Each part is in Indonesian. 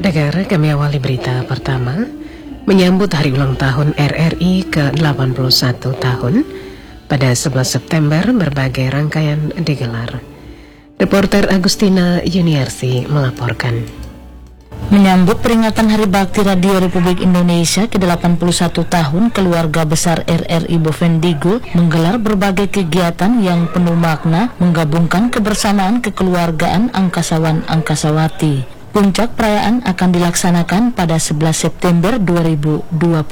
Pendengar, kami awali berita pertama menyambut hari ulang tahun RRI ke-81 tahun. Pada 11 September berbagai rangkaian digelar. Reporter Agustina Yuniarsi melaporkan. Menyambut peringatan Hari Bakti Radio Republik Indonesia ke-81 tahun, keluarga besar RRI Bovendigul menggelar berbagai kegiatan yang penuh makna menggabungkan kebersamaan kekeluargaan angkasawan-angkasawati. Puncak perayaan akan dilaksanakan pada 11 September 2026.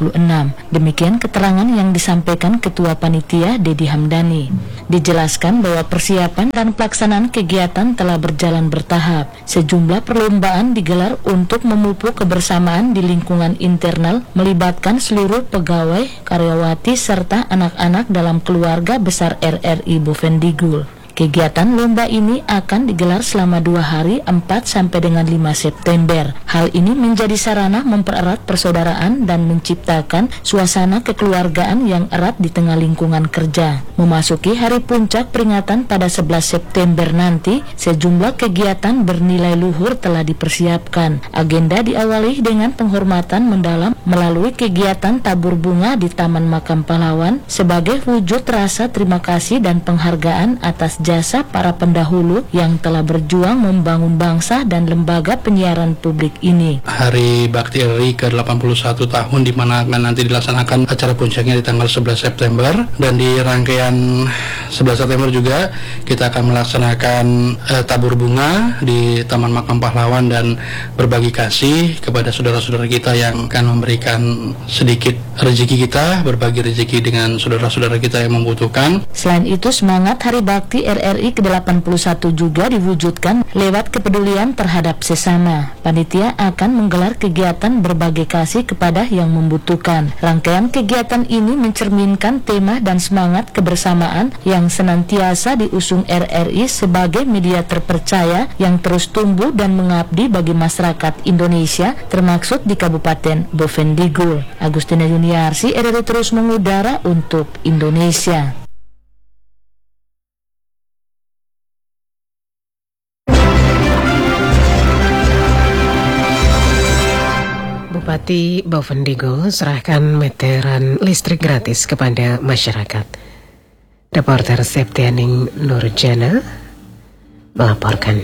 Demikian keterangan yang disampaikan Ketua Panitia Dedi Hamdani. Dijelaskan bahwa persiapan dan pelaksanaan kegiatan telah berjalan bertahap. Sejumlah perlombaan digelar untuk memupuk kebersamaan di lingkungan internal, melibatkan seluruh pegawai, karyawati, serta anak-anak dalam keluarga besar RRI Bovendigul. Kegiatan lomba ini akan digelar selama 2 hari, 4 sampai dengan 5 September. Hal ini menjadi sarana mempererat persaudaraan dan menciptakan suasana kekeluargaan yang erat di tengah lingkungan kerja. Memasuki hari puncak peringatan pada 11 September nanti, sejumlah kegiatan bernilai luhur telah dipersiapkan. Agenda diawali dengan penghormatan mendalam melalui kegiatan tabur bunga di Taman Makam Pahlawan sebagai wujud rasa terima kasih dan penghargaan atas jasa para pendahulu yang telah berjuang membangun bangsa dan lembaga penyiaran publik ini. Hari Bakti RRI ke-81 tahun di mana akan nanti dilaksanakan acara puncaknya di tanggal 11 September, dan di rangkaian 11 September juga kita akan melaksanakan tabur bunga di Taman Makam Pahlawan dan berbagi kasih kepada saudara-saudara kita yang akan memberikan sedikit rezeki kita, berbagi rezeki dengan saudara-saudara kita yang membutuhkan. Selain itu, semangat Hari Bakti RRI ke-81 juga diwujudkan lewat kepedulian terhadap sesama. Panitia akan menggelar kegiatan berbagi kasih kepada yang membutuhkan. Rangkaian kegiatan ini mencerminkan tema dan semangat kebersamaan yang senantiasa diusung RRI sebagai media terpercaya yang terus tumbuh dan mengabdi bagi masyarakat Indonesia, termaksud di Kabupaten Bovendigul. Agustina Yuniarsi, RRI terus mengudara untuk Indonesia. Bupati Bovendigul serahkan meteran listrik gratis kepada masyarakat. Reporter Septianing Nurjana melaporkan.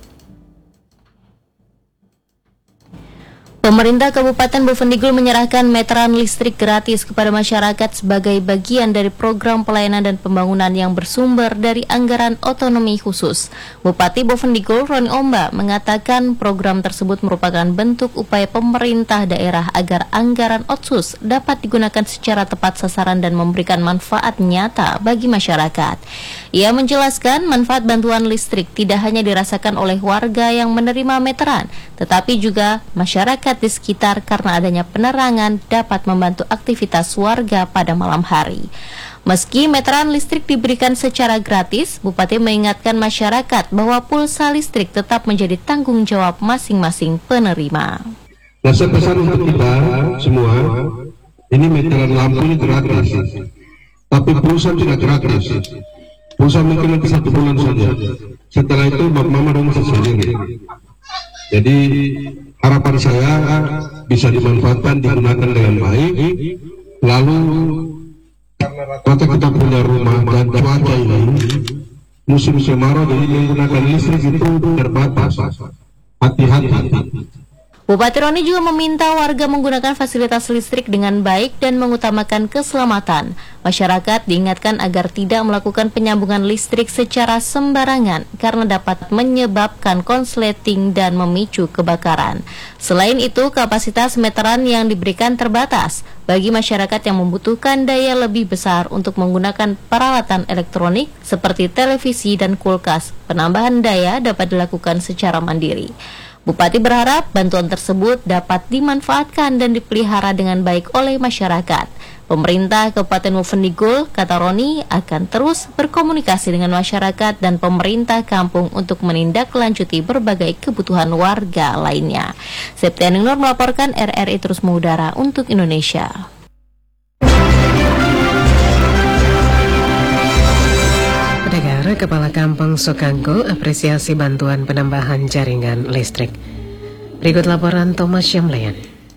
Pemerintah Kabupaten Bovendigul menyerahkan meteran listrik gratis kepada masyarakat sebagai bagian dari program pelayanan dan pembangunan yang bersumber dari anggaran otonomi khusus. Bupati Bovendigul Roni Omba mengatakan program tersebut merupakan bentuk upaya pemerintah daerah agar anggaran otsus dapat digunakan secara tepat sasaran dan memberikan manfaat nyata bagi masyarakat. Ia menjelaskan manfaat bantuan listrik tidak hanya dirasakan oleh warga yang menerima meteran, tetapi juga masyarakat di sekitar karena adanya penerangan dapat membantu aktivitas warga pada malam hari. Meski meteran listrik diberikan secara gratis, Bupati mengingatkan masyarakat bahwa pulsa listrik tetap menjadi tanggung jawab masing-masing penerima. Pesan untuk kita semua, ini meteran lampu ini gratis, tapi pulsa tidak gratis. Pulsa mungkin nanti 1 bulan saja. Setelah itu mama dong sendiri. Jadi harapan saya bisa dimanfaatkan, digunakan dengan baik. Lalu karena kita punya rumah dan cuaca ini musim kemarau, jadi menggunakan listrik itu terbatas. Hati-hati. Bupati Roni juga meminta warga menggunakan fasilitas listrik dengan baik dan mengutamakan keselamatan. Masyarakat diingatkan agar tidak melakukan penyambungan listrik secara sembarangan karena dapat menyebabkan konsleting dan memicu kebakaran. Selain itu, kapasitas meteran yang diberikan terbatas bagi masyarakat yang membutuhkan daya lebih besar untuk menggunakan peralatan elektronik seperti televisi dan kulkas. Penambahan daya dapat dilakukan secara mandiri. Bupati berharap bantuan tersebut dapat dimanfaatkan dan dipelihara dengan baik oleh masyarakat. Pemerintah Kabupaten Bovendigul, kata Roni, akan terus berkomunikasi dengan masyarakat dan pemerintah kampung untuk menindaklanjuti berbagai kebutuhan warga lainnya. Septianing Nur melaporkan, RRI terus mengudara untuk Indonesia. Kepala Kampung Sokangko apresiasi bantuan penambahan jaringan listrik. Berikut laporan Thomas Syamlean.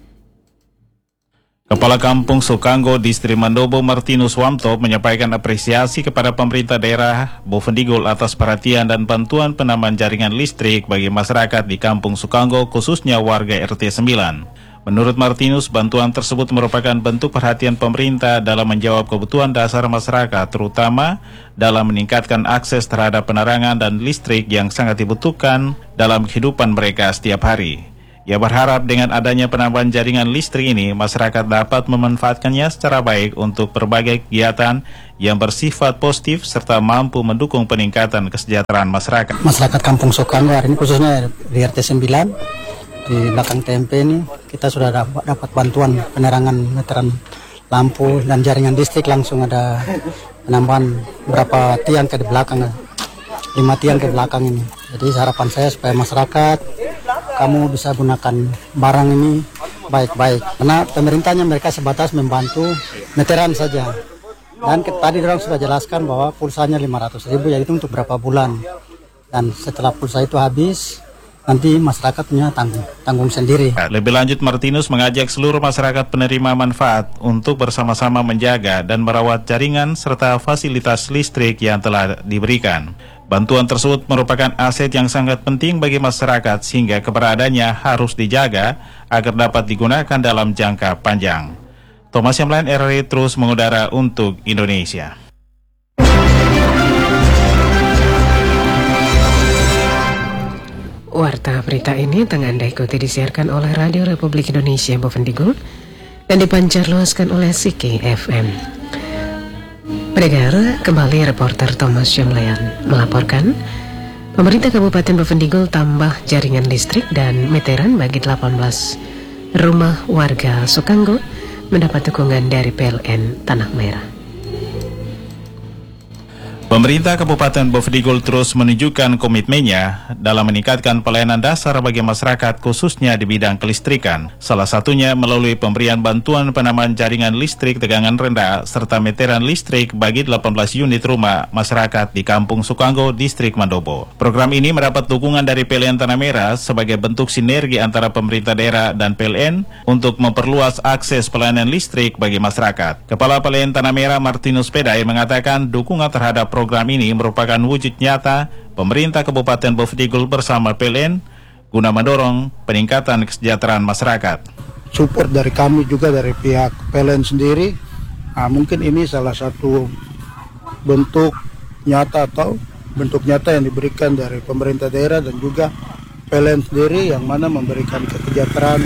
Kepala Kampung Sukanggo Distrik Mandobo Martinus Wamto menyampaikan apresiasi kepada pemerintah daerah Bovendigul atas perhatian dan bantuan penambahan jaringan listrik bagi masyarakat di Kampung Sukanggo, khususnya warga RT 9. Menurut Martinus, bantuan tersebut merupakan bentuk perhatian pemerintah dalam menjawab kebutuhan dasar masyarakat, terutama dalam meningkatkan akses terhadap penerangan dan listrik yang sangat dibutuhkan dalam kehidupan mereka setiap hari. Ia berharap dengan adanya penambahan jaringan listrik ini, masyarakat dapat memanfaatkannya secara baik untuk berbagai kegiatan yang bersifat positif serta mampu mendukung peningkatan kesejahteraan masyarakat. Masyarakat Kampung Sukanggo hari ini khususnya di RT 9 di belakang TMP ini kita sudah dapat bantuan penerangan meteran lampu dan jaringan listrik, langsung ada penambahan berapa tiang ke belakang, 5 tiang ke belakang ini. Jadi harapan saya supaya masyarakat kamu bisa gunakan barang ini baik-baik, karena pemerintahnya mereka sebatas membantu meteran saja. Dan tadi orang sudah jelaskan bahwa pulsanya 500.000, yaitu untuk berapa bulan, dan setelah pulsa itu habis nanti masyarakat punya tanggung sendiri. Lebih lanjut, Martinus mengajak seluruh masyarakat penerima manfaat untuk bersama-sama menjaga dan merawat jaringan serta fasilitas listrik yang telah diberikan. Bantuan tersebut merupakan aset yang sangat penting bagi masyarakat sehingga keberadaannya harus dijaga agar dapat digunakan dalam jangka panjang. Thomas Syamlean, RRI terus mengudara untuk Indonesia. Warta berita ini tengah Anda ikuti disiarkan oleh Radio Republik Indonesia Bovendigul dan dipancarluaskan oleh Siki FM. Pendengar, kembali reporter Thomas Syamlean melaporkan, pemerintah Kabupaten Bovendigul tambah jaringan listrik dan meteran bagi 18 rumah warga Sukanggo mendapat dukungan dari PLN Tanah Merah. Pemerintah Kabupaten Bovendigul terus menunjukkan komitmennya dalam meningkatkan pelayanan dasar bagi masyarakat khususnya di bidang kelistrikan. Salah satunya melalui pemberian bantuan penambahan jaringan listrik tegangan rendah serta meteran listrik bagi 18 unit rumah masyarakat di Kampung Sukanggo, Distrik Mandobo. Program ini mendapat dukungan dari PLN Tanah Merah sebagai bentuk sinergi antara pemerintah daerah dan PLN untuk memperluas akses pelayanan listrik bagi masyarakat. Kepala PLN Tanah Merah Martinus Pedai mengatakan dukungan terhadap program ini merupakan wujud nyata pemerintah Kabupaten Bovendigul bersama PLN guna mendorong peningkatan kesejahteraan masyarakat. Support dari kami juga dari pihak PLN sendiri, mungkin ini salah satu bentuk nyata atau bentuk nyata yang diberikan dari pemerintah daerah dan juga PLN sendiri yang mana memberikan kesejahteraan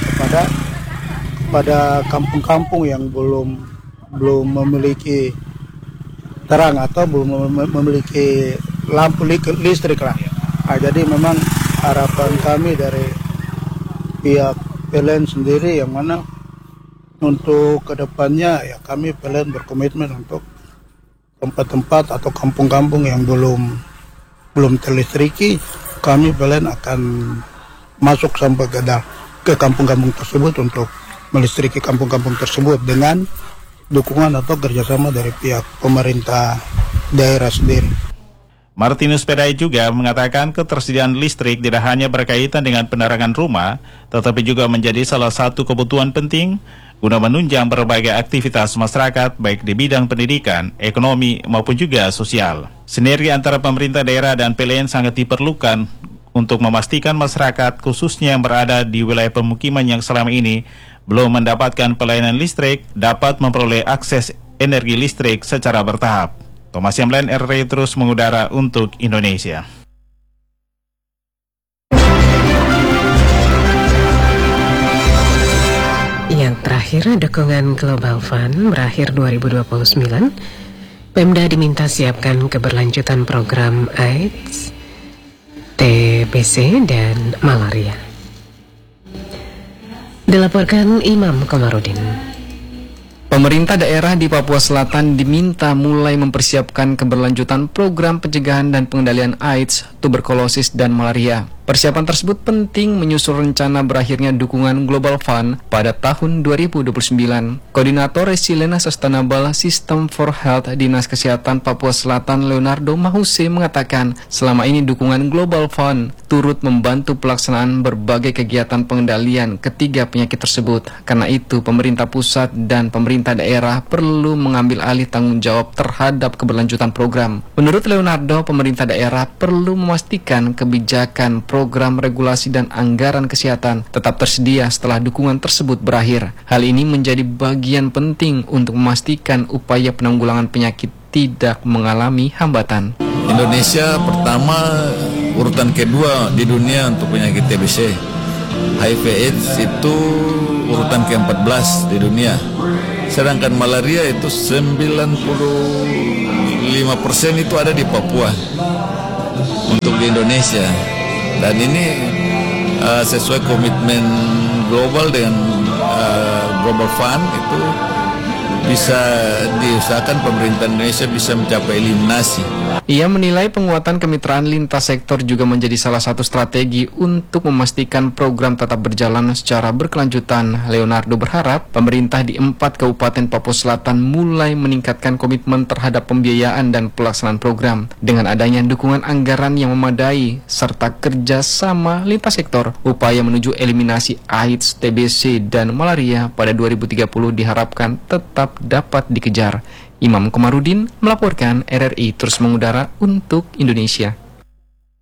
kepada kampung-kampung yang belum memiliki terang atau belum memiliki lampu listrik lah. Jadi memang harapan kami dari pihak PLN sendiri yang mana untuk kedepannya ya kami PLN berkomitmen untuk tempat-tempat atau kampung-kampung yang belum terlistriki, kami PLN akan masuk sampai ke kampung-kampung tersebut untuk melistriki kampung-kampung tersebut dengan dukungan atau kerjasama dari pihak pemerintah daerah sendiri. Martinus Pedai juga mengatakan ketersediaan listrik tidak hanya berkaitan dengan penerangan rumah, tetapi juga menjadi salah satu kebutuhan penting guna menunjang berbagai aktivitas masyarakat baik di bidang pendidikan, ekonomi maupun juga sosial. Sinergi antara pemerintah daerah dan PLN sangat diperlukan untuk memastikan masyarakat khususnya yang berada di wilayah pemukiman yang selama ini belum mendapatkan pelayanan listrik dapat memperoleh akses energi listrik secara bertahap. Thomas Syamlean, RRI terus mengudara untuk Indonesia. Yang terakhir, dukungan Global Fund berakhir 2029. Pemda diminta siapkan keberlanjutan program AIDS, TBC, dan malaria. Dilaporkan Imam Komarudin. Pemerintah daerah di Papua Selatan diminta mulai mempersiapkan keberlanjutan program pencegahan dan pengendalian AIDS, tuberkulosis, dan malaria. Persiapan tersebut penting menyusul rencana berakhirnya dukungan Global Fund pada tahun 2029. Koordinator Resilient Sustainable System for Health Dinas Kesehatan Papua Selatan Leonardo Mahuse mengatakan, selama ini dukungan Global Fund turut membantu pelaksanaan berbagai kegiatan pengendalian ketiga penyakit tersebut. Karena itu, pemerintah pusat dan pemerintah daerah perlu mengambil alih tanggung jawab terhadap keberlanjutan program. Menurut Leonardo, pemerintah daerah perlu memastikan kebijakan, program, regulasi, dan anggaran kesehatan tetap tersedia setelah dukungan tersebut berakhir. Hal ini menjadi bagian penting untuk memastikan upaya penanggulangan penyakit tidak mengalami hambatan. Indonesia pertama, urutan kedua di dunia untuk penyakit TBC. HIV/AIDS itu urutan ke-14 di dunia. Sedangkan malaria itu 95% itu ada di Papua untuk di Indonesia. Dan ini sesuai komitmen global dengan Global Fund itu bisa diusahakan pemerintah Indonesia bisa mencapai eliminasi. Ia menilai penguatan kemitraan lintas sektor juga menjadi salah satu strategi untuk memastikan program tetap berjalan secara berkelanjutan. Leonardo berharap pemerintah di 4 Kabupaten Papua Selatan mulai meningkatkan komitmen terhadap pembiayaan dan pelaksanaan program. Dengan adanya dukungan anggaran yang memadai serta kerjasama lintas sektor, upaya menuju eliminasi AIDS, TBC, dan malaria pada 2030 diharapkan tetap dapat dikejar. Imam Komarudin melaporkan, RRI terus mengudara untuk Indonesia.